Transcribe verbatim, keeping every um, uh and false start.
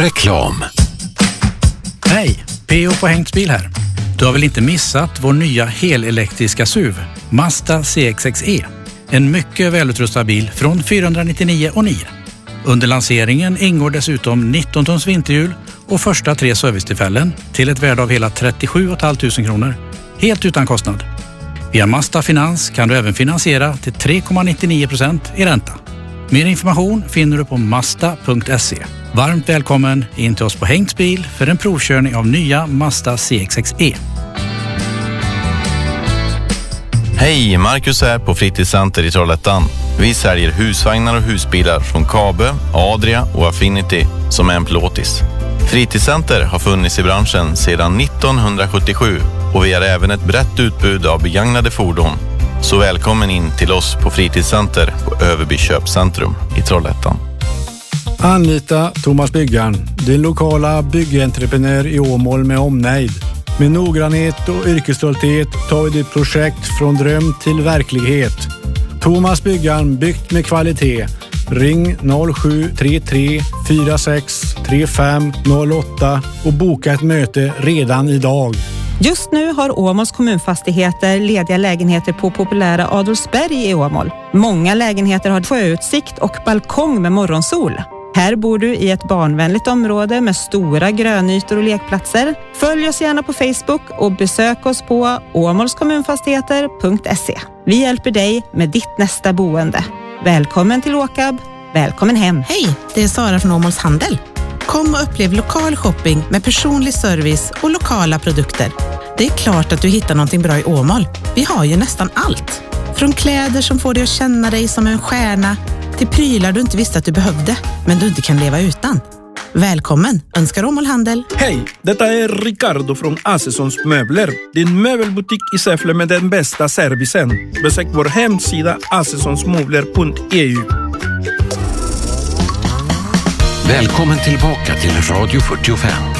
Reklam. Hej, P O på Hengtsbil här. Du har väl inte missat vår nya helelektriska S U V, Mazda C X X E. En mycket välutrustad bil från fyrahundranittionio och nio. Under lanseringen ingår dessutom nitton tons vinterhjul och första tre servicetillfällen till ett värde av hela trettiosju tusen femhundra kronor. Helt utan kostnad. Via Mazda Finans kan du även finansiera till tre komma nittionio procent i ränta. Mer information finner du på mazda punkt se. Varmt välkommen in till oss på Hengtsbil för en provkörning av nya Mazda C X X E. Hej, Marcus här på Fritidscenter i Trollhättan. Vi säljer husvagnar och husbilar från Kabe, Adria och Affinity som är en plåtis. Fritidscenter har funnits i branschen sedan nittonhundrasjuttiosju och vi har även ett brett utbud av begagnade fordon. Så välkommen in till oss på Fritidscenter på Överby köpcentrum i Trollhättan. Anlita Thomas Byggaren, din lokala byggentreprenör i Åmål med omnejd. Med noggrannhet och yrkesstolthet tar vi ditt projekt från dröm till verklighet. Thomas Byggaren, byggt med kvalitet. Ring noll sju tre tre fyra sex tre fem noll åtta och boka ett möte redan idag. Just nu har Åmåls kommunfastigheter lediga lägenheter på populära Adolfsberg i Åmål. Många lägenheter har sjöutsikt och balkong med morgonsol. Här bor du i ett barnvänligt område med stora grönytor och lekplatser. Följ oss gärna på Facebook och besök oss på åmålskommunfastigheter punkt se. Vi hjälper dig med ditt nästa boende. Välkommen till Åkab. Välkommen hem. Hej, det är Sara från Åmåls Handel. Kom och upplev lokal shopping med personlig service och lokala produkter. Det är klart att du hittar någonting bra i Åmål. Vi har ju nästan allt. Från kläder som får dig att känna dig som en stjärna till prylar du inte visste att du behövde, men du inte kan leva utan. Välkommen, önskar Åmål Handel. Hej, detta är Ricardo från Assessons Möbler. Din möbelbutik i Säffle med den bästa servicen. Besök vår hemsida assessonsmöbler punkt e u. Välkommen tillbaka till Radio fyrtiofem.